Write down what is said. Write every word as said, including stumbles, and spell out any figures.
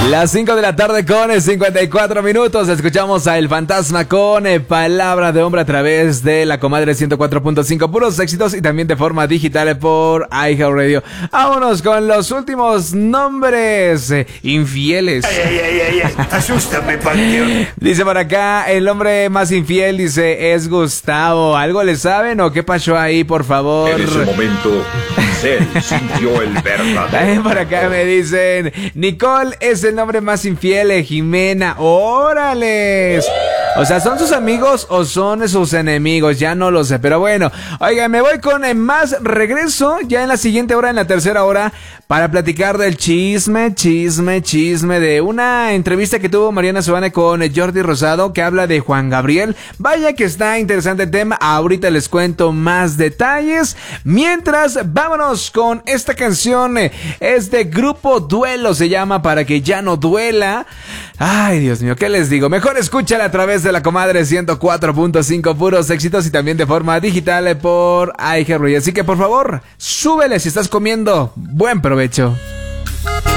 Las cinco de la tarde con cincuenta y cuatro minutos. Escuchamos a El Fantasma con eh, Palabra de Hombre a través de La Comadre ciento cuatro punto cinco. Puros éxitos y también de forma digital por iHeartRadio. Vámonos con los últimos nombres eh, infieles. Ay, ay, ay, ay, ay. Asústame, Panteón. Dice por acá, el hombre más infiel, dice, es Gustavo. ¿Algo le saben o qué pasó ahí, por favor? En ese momento, Cell sintió el verdadero. También por acá me dicen, Nicole es el nombre más infiel, eh, Jimena. ¡Órales! O sea, ¿son sus amigos o son sus enemigos? Ya no lo sé, pero bueno. Oigan, me voy con eh, más regreso ya en la siguiente hora, en la tercera hora, para platicar del chisme, chisme, chisme de una entrevista que tuvo Mariana Suárez con eh, Jordi Rosado, que habla de Juan Gabriel. Vaya que está interesante el tema, ahorita les cuento más detalles. Mientras, vámonos con esta canción, eh, es de Grupo Duelo, se llama Para que ya no duela. Ay, Dios mío, ¿qué les digo? Mejor escúchala a través de La Comadre ciento cuatro punto cinco, puros éxitos y también de forma digital por iHeartRadio. Así que por favor, súbele si estás comiendo. Buen provecho.